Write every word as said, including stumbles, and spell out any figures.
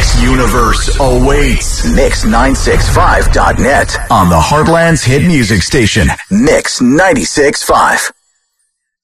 Mix universe awaits. Mix nine sixty-five dot net on the Heartland's hit music station, Mix ninety-six point five.